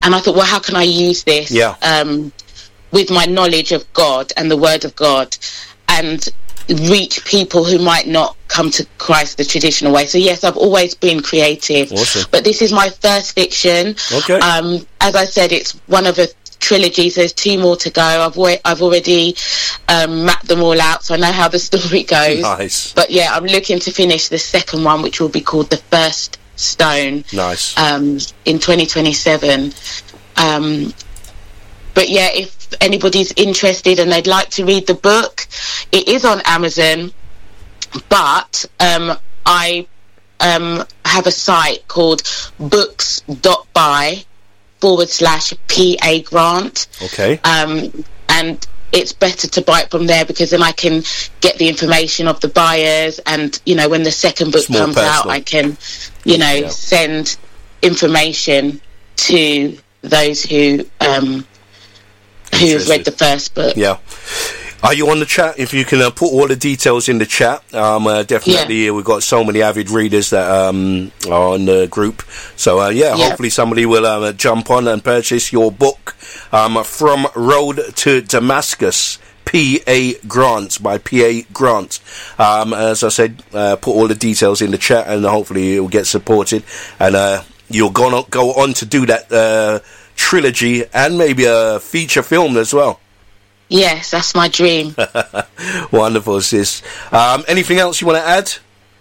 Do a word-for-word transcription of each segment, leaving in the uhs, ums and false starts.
and I thought, well, how can I use this yeah. um, with my knowledge of God and the Word of God, and reach people who might not come to Christ the traditional way. So yes, I've always been creative. Awesome. But this is my first fiction. Okay. Um, as I said, it's one of a trilogy, so there's two more to go. I've wa- I've already um, mapped them all out, so I know how the story goes. Nice. But yeah, I'm looking to finish the second one, which will be called The First Stone. Nice. Um, in twenty twenty-seven. Um, but yeah, if anybody's interested and they'd like to read the book, it is on Amazon, but um, I um, have a site called books.buy forward slash PA Grant. Okay. Um, and it's better to buy it from there, because then I can get the information of the buyers, and, you know, when the second book comes personal. out, I can, you know, yeah. send information to those who... Um, who has read the first book. Yeah. Are you on the chat? If you can uh, put all the details in the chat, um, uh, definitely. Yeah. We've got so many avid readers that um, are on the group. So, uh, yeah, yeah, hopefully somebody will uh, jump on and purchase your book, um, From Road to Damascus, P A Grant, by P A Grant. Um, as I said, uh, put all the details in the chat, and hopefully it will get supported. And uh, you're going to go on to do that uh, trilogy and maybe a feature film as well. Yes, that's my dream. Wonderful, sis. Um, anything else you want to add?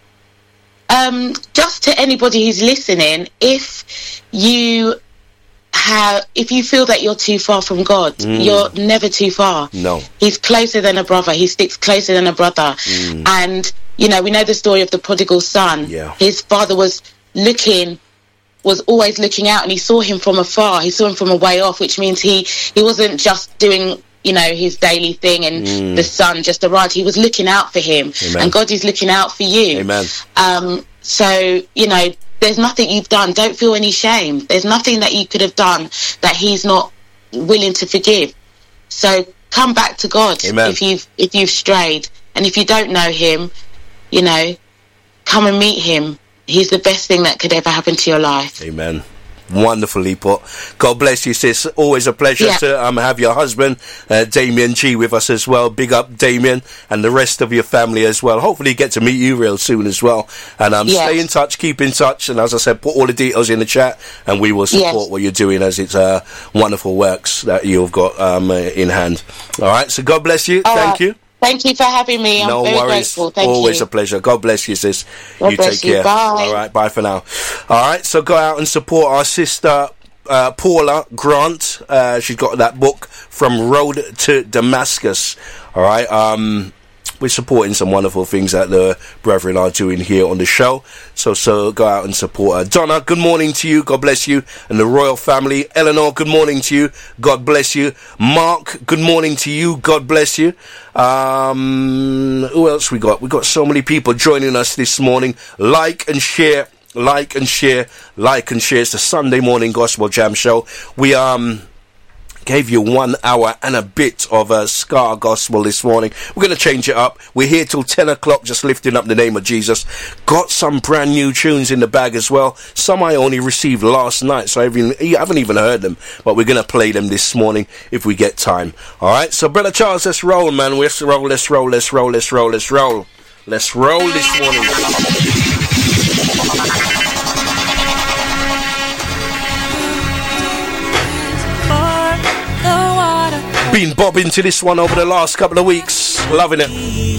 Um, just to anybody who's listening, if you have, if you feel that you're too far from God, mm. you're never too far. No. He's closer than a brother. He sticks closer than a brother. Mm. And, you know, we know the story of the prodigal son. Yeah. His father was looking... was always looking out, and he saw him from afar. He saw him from a way off, which means he he wasn't just doing, you know, his daily thing and mm. the son just arrived. He was looking out for him. Amen. And God is looking out for you. Amen. Um, so, you know, there's nothing you've done. Don't feel any shame. There's nothing that you could have done that he's not willing to forgive. So come back to God. Amen. if you've if you've strayed, and if you don't know him, you know, come and meet him. He's the best thing that could ever happen to your life. Amen. Wonderfully put. God bless you, sis. Always a pleasure yeah. to um, have your husband, uh, Damien G, with us as well. Big up, Damien, and the rest of your family as well. Hopefully get to meet you real soon as well. And um, yes. stay in touch, keep in touch. And as I said, put all the details in the chat, and we will support yes. what you're doing, as it's uh, wonderful works that you've got um, in hand. All right, so God bless you. All Thank right. you. Thank you for having me. I'm no very worries. grateful. Thank Always you. a pleasure. God bless you, sis. God you bless take care. You. Bye. All right, bye for now. All right, so go out and support our sister uh, Paula Grant. Uh, she's got that book, From Road to Damascus. All right, um, we're supporting some wonderful things that the brethren are doing here on the show. So, so go out and support her. Donna, good morning to you. God bless you. And the royal family. Eleanor, good morning to you. God bless you. Mark, good morning to you. God bless you. Um, who else we got? We got so many people joining us this morning. Like and share, like and share, like and share. It's the Sunday morning Gospel Jam show. We, um... gave you one hour and a bit of a uh, Scar Gospel this morning. We're going to change it up. We're here till ten o'clock, just lifting up the name of Jesus. Got some brand new tunes in the bag as well. Some I only received last night, so I haven't, I haven't even heard them. But we're going to play them this morning if we get time. All right, so Brother Charles, let's roll, man. Let's roll, let's roll, let's roll, let's roll, let's roll. Let's roll this morning. Been bobbing to this one over the last couple of weeks. Loving it.